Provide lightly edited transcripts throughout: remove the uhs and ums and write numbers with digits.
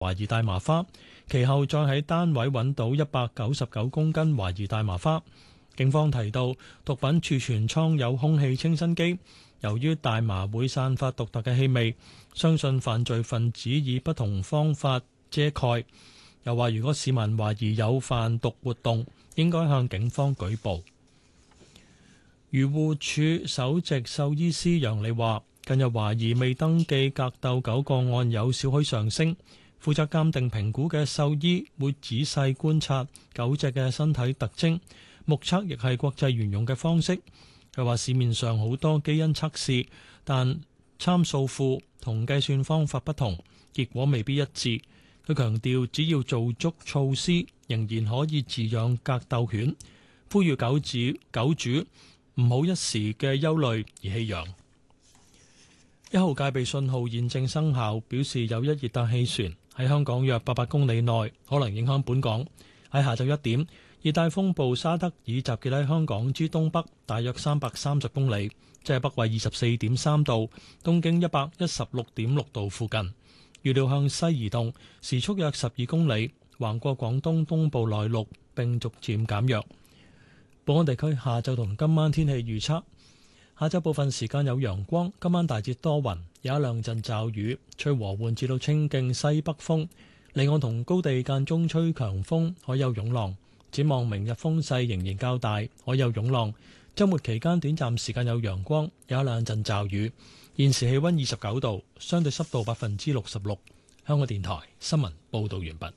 懷疑大麻花，其後再喺單位揾到199公斤懷疑大麻花。警方提到，毒品儲存倉有空氣清新機，由於大麻會散發獨特嘅氣味，相信犯罪分子以不同方法遮蓋。又話如果市民懷疑有販毒活動，應該向警方舉報。漁護署首席獸醫師楊利話，近日懷疑未登記格鬥狗個案有少許上升，負責鑑定評估嘅獸醫會仔細觀察狗隻嘅身體特徵，目測亦係國際沿用嘅方式。佢話市面上好多基因測試，但參數庫同計算方法不同，結果未必一致。佢強調，只要做足措施，仍然可以飼養格鬥犬，呼籲狗主唔好一時嘅憂慮而棄養。1號戒備信號現正生效，表示有一熱帶氣旋喺香港約800公里內可能影響本港。喺下晝1點，熱帶風暴沙德爾集結喺香港之東北大約330公里，即係北緯24.3度、東經116.6度附近。預料向西移動，時速約12公里，橫過廣東東部內陸並逐漸減弱。本港地區下晝同今晚天氣預測：下晝部分時間有陽光，今晚大致多雲，有一兩陣驟雨，吹和緩至到清勁西北風。離岸同高地間中吹強風，海有湧浪。展望明日風勢仍然較大，海有湧浪。週末期間短暫時間有陽光，有一兩陣驟雨。現時氣溫29度，相對濕度66%。香港電台新聞報道完畢。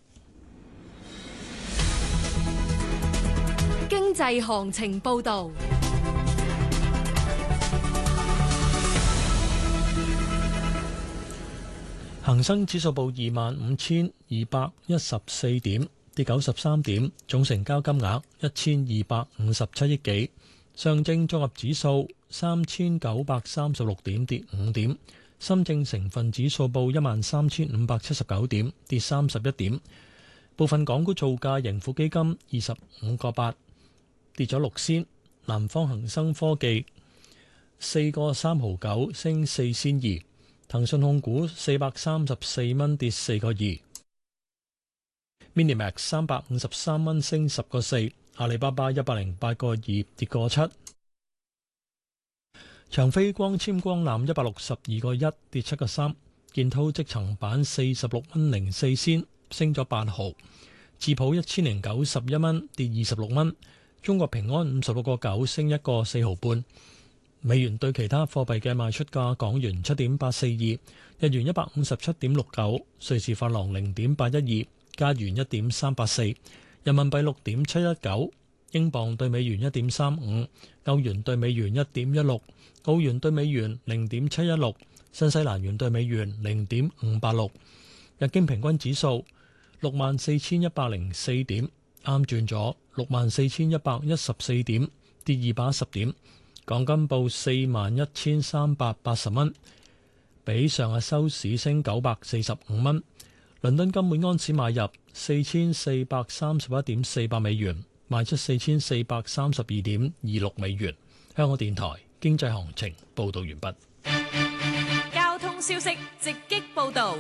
經濟行情報道。 恒生指數報25,214點，跌93點，總成交金額1257億幾。上證綜合指數3936點，跌5點。深證成分指數報13,579點，跌31點。部分港股造價，盈富基金25個8，跌咗6仙。南方恒生科技4個3毫9，升4仙2。騰訊控股434蚊，跌4個2。Minimax 353蚊，升10個4。阿里巴巴108個2，跌個7。長飛光纖光纜162個1，跌7個3。建滔積層板46蚊零4仙，升咗8毫。智普1091蚊，跌26蚊。中國平安56個9，升1個4毫半。美元對其他貨幣嘅賣出價：港元7.842，日元157.69，瑞士法郎0.812，加元1.384。人民幣6.719，英鎊對美元1.35，歐元對美元1.16，澳元對美元0.716，新西蘭元對美元0.586。日經平均指數64,104點，啱轉咗64,114點，跌210點。港金報41,380蚊，比上日收市升945蚊。倫敦金每盎司買入4431.48美元，賣出4432.26美元。香港電台經濟行情報道完畢。 交通消息直擊報道。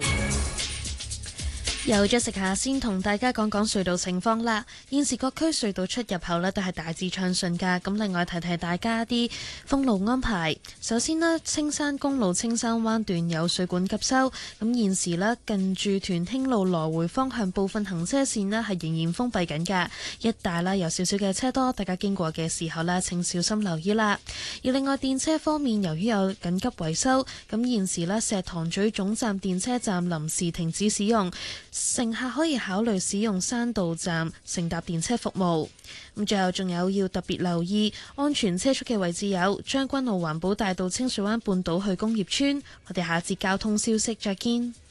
有咗食下先同大家講講隧道情況啦。現時各區隧道出入口呢都係大致暢順㗎。咁另外提提大家啲封路安排。首先呢，青山公路青山灣段有水管急修，咁現時呢，近住屯興路來回方向部分行車線呢係仍然封閉緊㗎。一帶啦有少少嘅車多，大家經過嘅時候呢請小心留意啦。而另外電車方面，由於有緊急維修，咁現時呢，石塘咀總站電車站臨時停止使用。乘客可以考慮使用山道站乘搭電車服務。咁最後仲有要特別留意安全車速嘅位置有將軍澳環保大道清水灣半島去工業村。我哋下節交通消息再見。